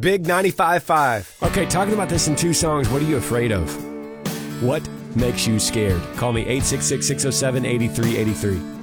Big 95.5. Okay, talking about this in 2 songs, what are you afraid of? What makes you scared? Call me 866-607-8383.